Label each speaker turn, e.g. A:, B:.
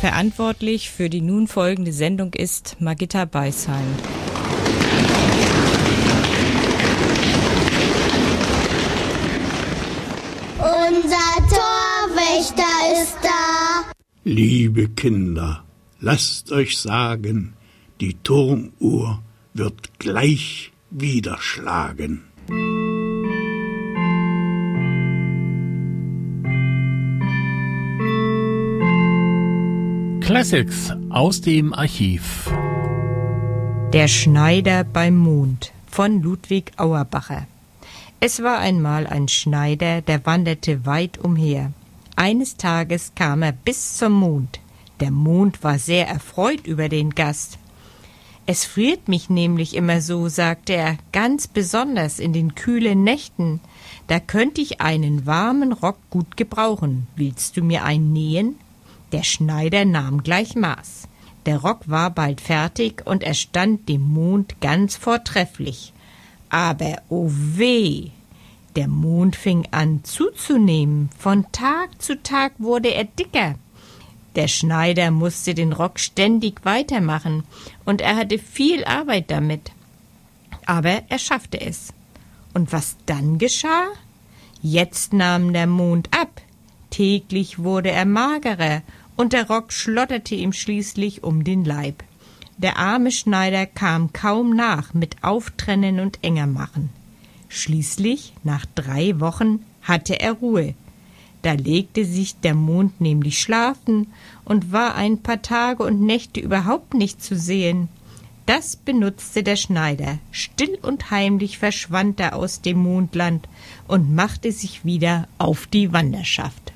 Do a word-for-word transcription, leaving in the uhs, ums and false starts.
A: Verantwortlich für die nun folgende Sendung ist Margitta Beisheim.
B: Unser Torwächter ist da.
C: Liebe Kinder, lasst euch sagen, die Turmuhr wird gleich wieder schlagen.
D: Classics aus dem Archiv.
A: Der Schneider beim Mond von Ludwig Auerbacher. Es war einmal ein Schneider, der wanderte weit umher. Eines Tages kam er bis zum Mond. Der Mond war sehr erfreut über den Gast. Es friert mich nämlich immer so, sagte er, ganz besonders in den kühlen Nächten. Da könnte ich einen warmen Rock gut gebrauchen. Willst du mir einen nähen? Der Schneider nahm gleich Maß. Der Rock war bald fertig und er stand dem Mond ganz vortrefflich. Aber oh weh! Der Mond fing an zuzunehmen. Von Tag zu Tag wurde er dicker. Der Schneider musste den Rock ständig weitermachen und er hatte viel Arbeit damit. Aber er schaffte es. Und was dann geschah? Jetzt nahm der Mond ab. Täglich wurde er magerer und der Rock schlotterte ihm schließlich um den Leib. Der arme Schneider kam kaum nach mit Auftrennen und Engermachen. Schließlich, nach drei Wochen, hatte er Ruhe. Da legte sich der Mond nämlich schlafen und war ein paar Tage und Nächte überhaupt nicht zu sehen. Das benutzte der Schneider. Still und heimlich verschwand er aus dem Mondland und machte sich wieder auf die Wanderschaft.